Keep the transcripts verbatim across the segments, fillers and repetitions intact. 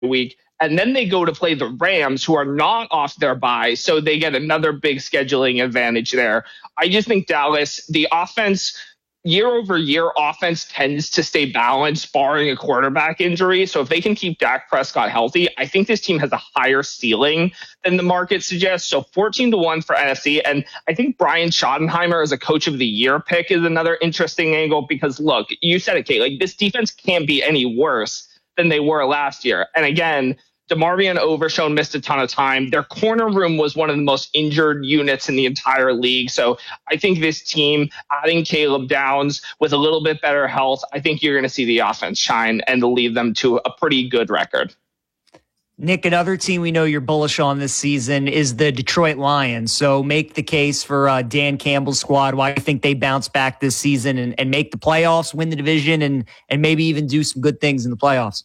week. And then they go to play the Rams, who are not off their bye. So they get another big scheduling advantage there. I just think Dallas, the offense, year over year, offense tends to stay balanced, barring a quarterback injury. So if they can keep Dak Prescott healthy, I think this team has a higher ceiling than the market suggests. So fourteen to one for N F C. And I think Brian Schottenheimer as a coach of the year pick is another interesting angle because, look, you said it, Kate, like this defense can't be any worse than they were last year. And again, DeMarvion Overshown missed a ton of time. Their corner room was one of the most injured units in the entire league. So I think this team, adding Caleb Downs with a little bit better health, I think you're going to see the offense shine and lead them to a pretty good record. Nick, another team we know you're bullish on this season is the Detroit Lions. So make the case for uh, Dan Campbell's squad, why you think they bounce back this season and, and make the playoffs, win the division, and and maybe even do some good things in the playoffs.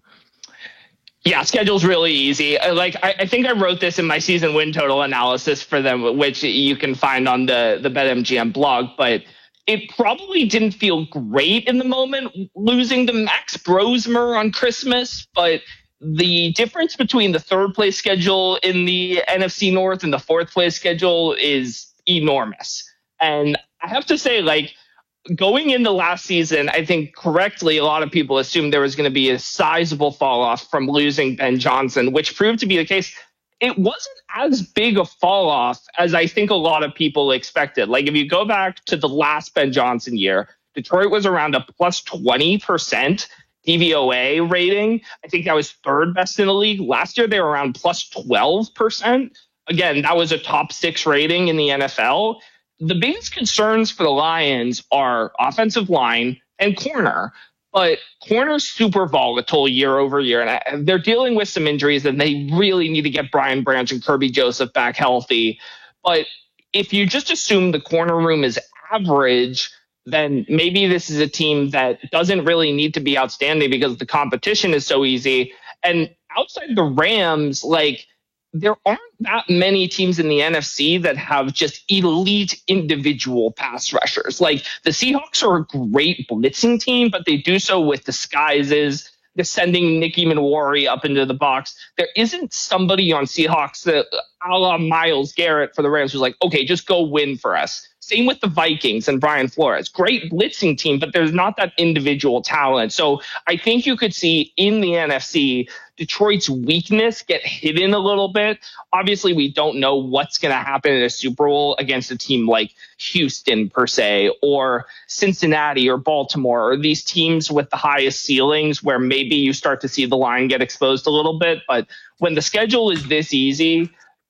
Yeah, schedule's really easy. Like I, I think I wrote this in my season win total analysis for them, which you can find on the, the BetMGM blog, but it probably didn't feel great in the moment losing to Max Brosmer on Christmas, but the difference between the third place schedule in the N F C North and the fourth place schedule is enormous. And I have to say, like, going into last season, I think correctly, a lot of people assumed there was going to be a sizable fall off from losing Ben Johnson, which proved to be the case. It wasn't as big a fall off as I think a lot of people expected. Like if you go back to the last Ben Johnson year, Detroit was around a plus twenty percent D V O A rating. I think that was third best in the league. Last year, they were around plus twelve percent. Again, that was a top six rating in the N F L. The biggest concerns for the Lions are offensive line and corner, but corner's super volatile year over year, and they're dealing with some injuries, and they really need to get Brian Branch and Kirby Joseph back healthy. But if you just assume the corner room is average, then maybe this is a team that doesn't really need to be outstanding because the competition is so easy. And outside the Rams, like, there aren't that many teams in the N F C that have just elite individual pass rushers. Like the Seahawks are a great blitzing team, but they do so with disguises. They're sending Nicky Manwari up into the box. There isn't somebody on Seahawks that, a la Myles Garrett for the Rams, who's like, okay, just go win for us. Same with the Vikings and Brian Flores. Great blitzing team, but there's not that individual talent. So I think you could see in the N F C, Detroit's weakness get hidden a little bit. Obviously, we don't know what's going to happen in a Super Bowl against a team like Houston, per se, or Cincinnati or Baltimore, or these teams with the highest ceilings where maybe you start to see the line get exposed a little bit. But when the schedule is this easy,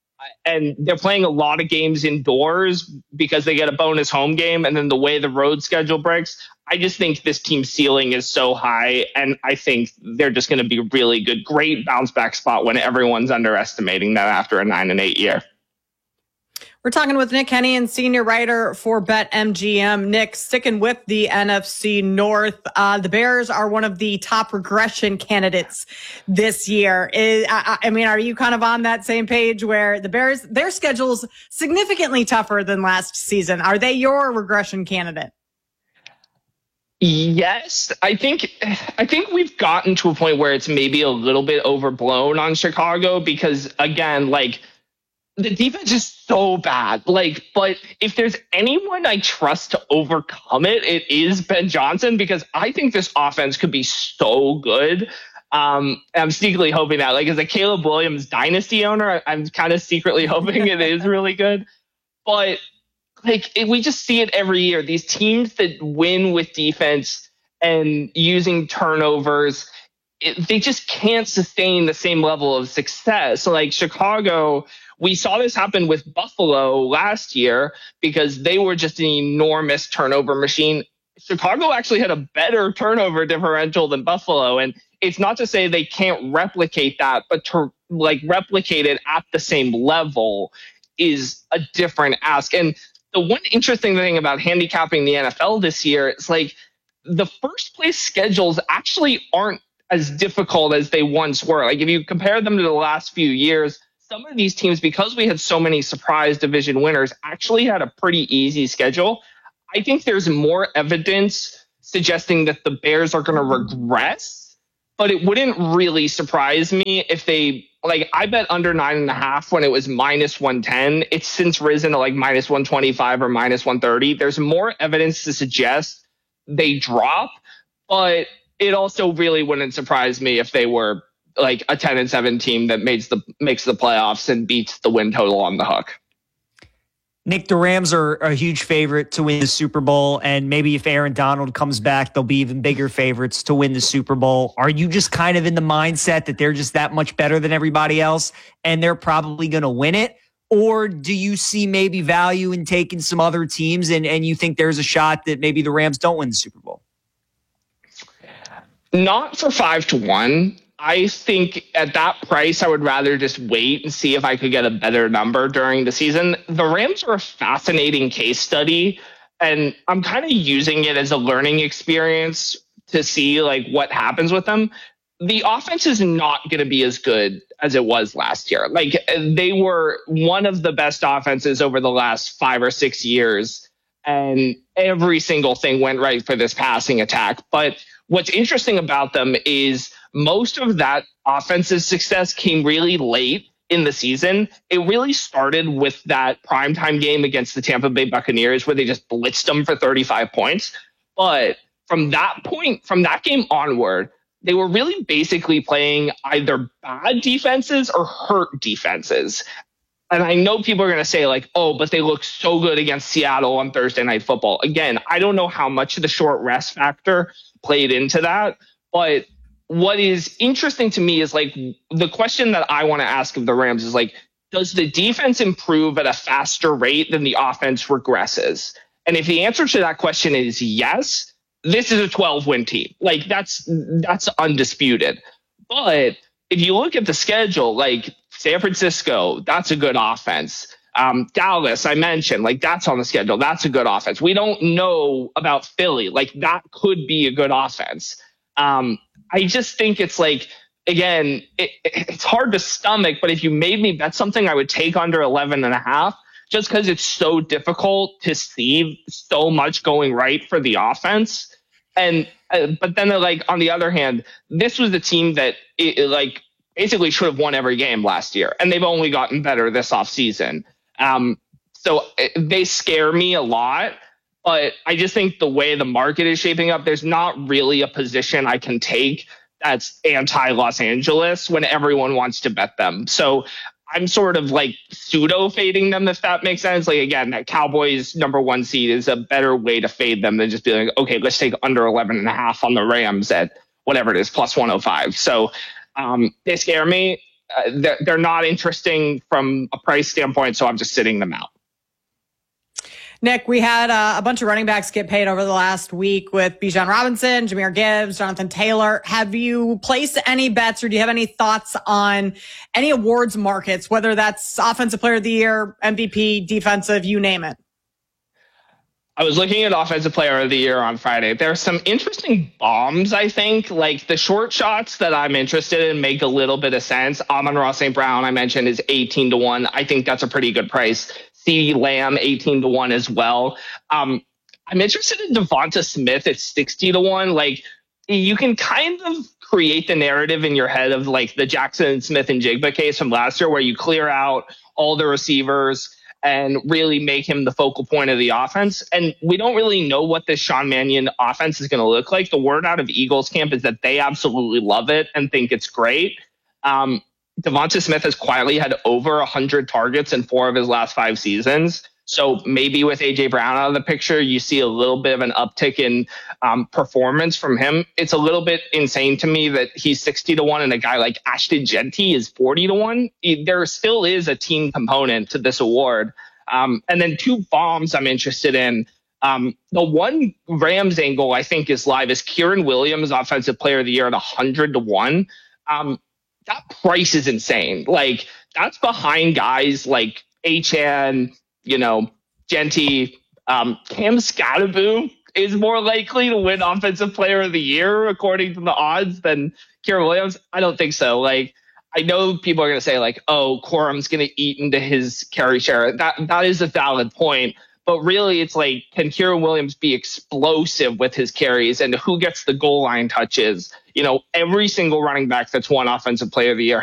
and they're playing a lot of games indoors because they get a bonus home game, and then the way the road schedule breaks, I just think this team's ceiling is so high, and I think they're just going to be really good. Great bounce back spot when everyone's underestimating that after a nine and eight year. We're talking with Nick Hennigan, senior writer for BetMGM. Nick, sticking with the N F C North, uh, the Bears are one of the top regression candidates this year. Is, I, I mean, are you kind of on that same page where the Bears, their schedule's significantly tougher than last season? Are they your regression candidate? Yes, I think I think we've gotten to a point where it's maybe a little bit overblown on Chicago because, again, like, the defense is so bad. Like, but if there's anyone I trust to overcome it, it is Ben Johnson, because I think this offense could be so good. Um, I'm secretly hoping that, like, as a Caleb Williams dynasty owner, I'm kind of secretly hoping it is really good. But like, it, we just see it every year. These teams that win with defense and using turnovers, it, they just can't sustain the same level of success. So, like, Chicago, we saw this happen with Buffalo last year because they were just an enormous turnover machine. Chicago actually had a better turnover differential than Buffalo. And it's not to say they can't replicate that, but to like replicate it at the same level is a different ask. And the one interesting thing about handicapping the N F L this year is, like, the first place schedules actually aren't as difficult as they once were. Like, if you compare them to the last few years, some of these teams, because we had so many surprise division winners, actually had a pretty easy schedule. I think there's more evidence suggesting that the Bears are going to regress but it wouldn't really surprise me if they, like, I bet under nine and a half when it was minus one ten. It's since risen to like minus one twenty-five or minus one thirty. There's more evidence to suggest they drop, but it also really wouldn't surprise me if they were like a ten and seven team that makes the makes the playoffs and beats the win total on the hook. Nick, the Rams are a huge favorite to win the Super Bowl, and maybe if Aaron Donald comes back, they'll be even bigger favorites to win the Super Bowl. Are you just kind of in the mindset that they're just that much better than everybody else and they're probably going to win it? Or do you see maybe value in taking some other teams and, and you think there's a shot that maybe the Rams don't win the Super Bowl? Not for five to one. I think at that price, I would rather just wait and see if I could get a better number during the season. The Rams are a fascinating case study, and I'm kind of using it as a learning experience to see like what happens with them. The offense is not going to be as good as it was last year. Like, they were one of the best offenses over the last five or six years, and every single thing went right for this passing attack. But what's interesting about them is most of that offensive success came really late in the season. It really started with that primetime game against the Tampa Bay Buccaneers where they just blitzed them for thirty-five points. But from that point, from that game onward, they were really basically playing either bad defenses or hurt defenses. And I know people are going to say like, oh, but they look so good against Seattle on Thursday Night Football. Again, I don't know how much of the short rest factor played into that, but what is interesting to me is like the question that I want to ask of the Rams is like, does the defense improve at a faster rate than the offense regresses? And if the answer to that question is yes, this is a twelve win team. Like that's, that's undisputed. But if you look at the schedule, like San Francisco, that's a good offense. Um, Dallas, I mentioned, like that's on the schedule. That's a good offense. We don't know about Philly. Like that could be a good offense. Um, I just think it's like, again, it, it's hard to stomach, but if you made me bet something, I would take under eleven and a half just because it's so difficult to see so much going right for the offense. And, uh, but then like, on the other hand, this was the team that it, it, like basically should have won every game last year. And they've only gotten better this offseason. Um, so it, they scare me a lot. But I just think the way the market is shaping up, there's not really a position I can take that's anti-Los Angeles when everyone wants to bet them. So I'm sort of like pseudo fading them, if that makes sense. Like, again, that Cowboys number one seed is a better way to fade them than just be like, okay, let's take under eleven and a half on the Rams at whatever it is, plus one oh five. So um, they scare me. Uh, they're, they're not interesting from a price standpoint, so I'm just sitting them out. Nick, we had uh, a bunch of running backs get paid over the last week with Bijan Robinson, Jahmyr Gibbs, Jonathan Taylor. Have you placed any bets or do you have any thoughts on any awards markets, whether that's Offensive Player of the Year, M V P, defensive, you name it? I was looking at Offensive Player of the Year on Friday. There are some interesting bombs, I think. Like the short shots that I'm interested in make a little bit of sense. Amon-Ra Saint Brown, I mentioned, is eighteen to one. I think that's a pretty good price. CeeDee Lamb, eighteen to one as well. Um, I'm interested in Devonta Smith at sixty to one. Like, you can kind of create the narrative in your head of like the Jackson Smith and Jigba case from last year, where you clear out all the receivers and really make him the focal point of the offense. And we don't really know what this Sean Mannion offense is going to look like. The word out of Eagles camp is that they absolutely love it and think it's great. Um, Devonta Smith has quietly had over one hundred targets in four of his last five seasons. So maybe with A J Brown out of the picture, you see a little bit of an uptick in um, performance from him. It's a little bit insane to me that he's sixty to one and a guy like Ashton Genty is forty to one. There still is a team component to this award. Um, and then two bombs I'm interested in. Um, the one Rams angle I think is live is Kieran Williams, Offensive Player of the Year at one hundred to one. Um, that price is insane. Like, that's behind guys like Achane, you know, Genty. Um, Cam Scatterboo is more likely to win Offensive Player of the Year according to the odds than Kieran Williams. I don't think so. Like, I know people are going to say like, oh, Corum's going to eat into his carry share. That that is a valid point. But really, it's like, can Kieran Williams be explosive with his carries, and who gets the goal line touches? You know, every single running back that's won Offensive Player of the Year